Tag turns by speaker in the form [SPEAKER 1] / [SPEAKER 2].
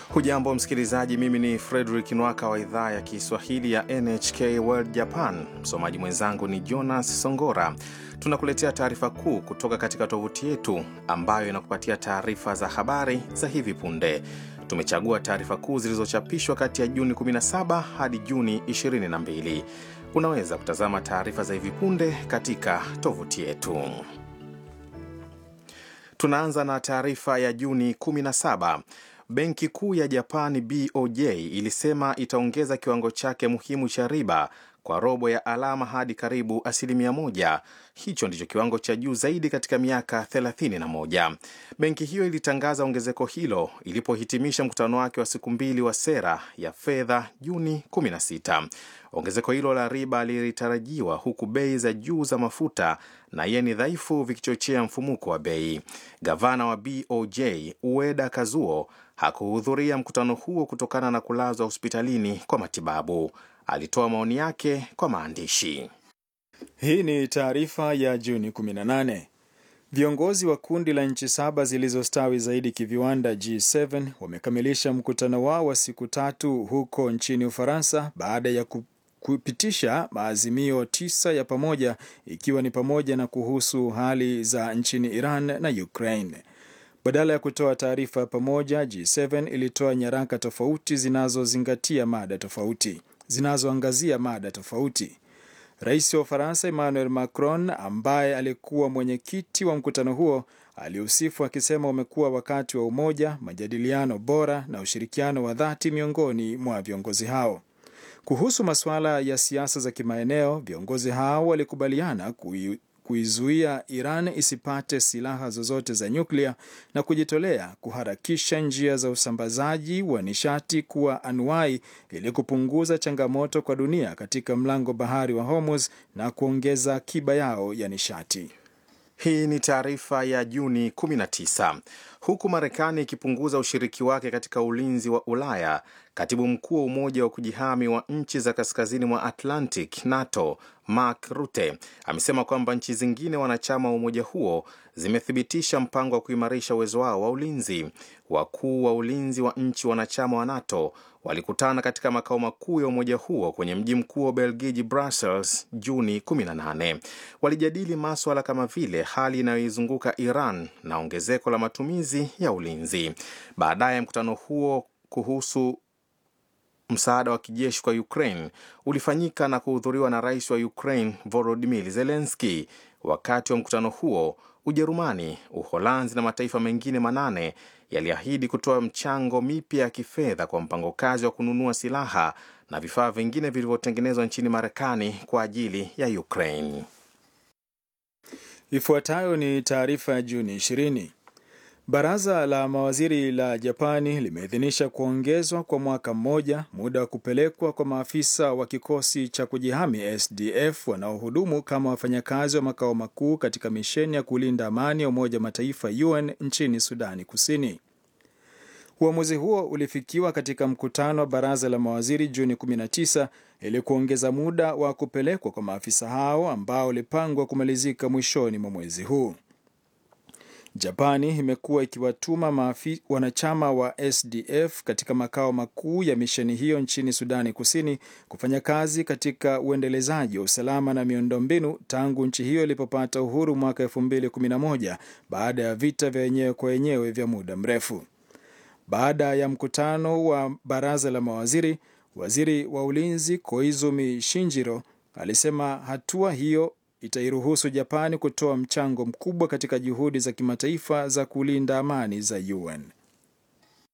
[SPEAKER 1] Hujambo msikilizaji, mimi ni Frederick Nwaka wa idhaa ya Kiswahili ya NHK World Japan. Msomaji mwenzangu ni Jonas Songora. Tunakuletea taarifa kuu kutoka katika tovuti yetu ambayo inakupatia taarifa za habari za hivi punde. Tumechagua taarifa kuu zilizochapishwa kati ya Juni 17 hadi Juni 22. Unaweza kutazama taarifa za hivi punde katika tovuti yetu. Tunaanza na taarifa ya Juni 17. Benki Kuu ya Japani BOJ ilisema itaongeza kiwango chake muhimu cha riba kwa robo ya alama hadi karibu 1%. Hicho ndicho kiwango cha juu zaidi katika miaka 31. Benki hiyo ilitangaza ongezeko hilo ilipohitimisha mkutano wake wa siku mbili wa sera ya fedha Juni 16. Ongezeko hilo la riba lilitarajiwa huku bei za juu za mafuta na yeni dhaifu vikichochea mfumuko wa bei. Gavana wa BOJ Ueda Kazuo hakuhudhuria mkutano huo kutokana na kulazwa hospitalini kwa matibabu. Alitoa maoni yake kwa maandishi.
[SPEAKER 2] Hii ni taarifa ya Juni 18. Viongozi wa kundi la nchi 7 zilizostawi zaidi kiviwanda G7 wamekamilisha mkutano wao wa siku 3 huko nchini Ufaransa baada ya kupitisha maazimio 9 ya pamoja, ikiwa ni pamoja na kuhusu hali za nchini Iran na Ukraine. Badala ya kutoa taarifa pamoja, G7 ilitoa nyaraka tofauti zinazoangazia mada tofauti. Rais wa Ufaransa Emmanuel Macron, ambaye alikuwa mwenyekiti wa mkutano huo, aliusifu akisema umekuwa wakati wa umoja, majadiliano bora na ushirikiano wa dhati miongoni mwa viongozi hao. Kuhusu masuala ya siasa za kimaeneo, viongozi hao walikubaliana kuizuia Iran isipate silaha zozote za nyuklia na kujitolea kuharakisha njia za usambazaji wa nishati kuwa anuai ili kupunguza changamoto kwa dunia katika mlango bahari wa Hormuz na kuongeza akiba yao ya nishati.
[SPEAKER 1] Hii ni taarifa ya Juni 19. Huku Marekani ikipunguza ushiriki wake katika ulinzi wa Ulaya, katibu mkuu wa Umoja wa kujihami wa nchi za kaskazini mwa Atlantic NATO Mark Rutte amesema kwamba nchi zingine wanachama wa umoja huo zimethibitisha mpango wa kuimarisha uwezo wao wa ulinzi. Wakuu wa ulinzi wa nchi wanachama wa NATO walikutana katika makao makuu ya umoja huo kwenye mji mkuu wa Belgiji Brussels Juni 18. Walijadili masuala kama vile hali inayoizunguka Iran na ongezeko la matumizi ya ulinzi. Baadaye mkutano huo kuhusu msaada wa kijeshi kwa Ukraine ulifanyika na kuhudhuriwa na rais wa Ukraine Volodymyr Zelensky. Wakati wa mkutano huo, Ujerumani, Uholanzi na mataifa mengine 8 yaliahidi kutoa mchango mipya ya kifedha kwa mpango kazi wa kununua silaha na vifaa vingine vilivyotengenezwa nchini Marekani kwa ajili ya Ukraine.
[SPEAKER 2] Ifuatayo ni taarifa ya Juni 20. Baraza la mawaziri la Japani limeidhinisha kuongezwa kwa mwaka mmoja muda wa kupelekwa kwa maafisa wa kikosi cha kujihami SDF wanaohudumu kama wafanyakazi wa makao makuu katika misheni ya kulinda amani ya Umoja wa Mataifa UN nchini Sudani Kusini. Uamuzi huo ulifikiwa katika mkutano wa baraza la mawaziri Juni 19 ili kuongeza muda wa kupelekwa kwa maafisa hao ambao ulipangwa kumalizika mwishoni mwa mwezi huu. Japani imekuwa ikiwatuma wanachama wa SDF katika makao makuu ya misheni hiyo nchini Sudani Kusini kufanya kazi katika uendelezaji wa usalama na miundombinu tangu nchi hiyo ilipopata uhuru mwaka 2011 baada ya vita vya wenyewe kwa wenyewe vya muda mrefu. Baada ya mkutano wa baraza la mawaziri, waziri wa ulinzi Koizumi Shinjiro alisema hatua hiyo itairuhusu Japani kutoa mchango mkubwa katika juhudi za kimataifa za kulinda amani za UN.